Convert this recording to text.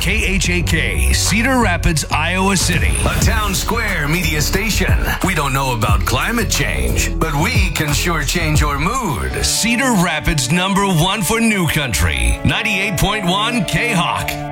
KHAK, Cedar Rapids, Iowa City. A town square media station. We don't know about climate change, but we can sure change your mood. Cedar Rapids #1 for New Country. 98.1 K-Hawk.